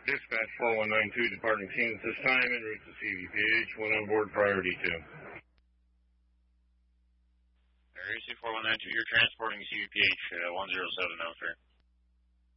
Dispatch 4192 departing scene at this time en route to CVPH. One on board priority 2. Area C4192, you're transporting CVPH 107 now, sir.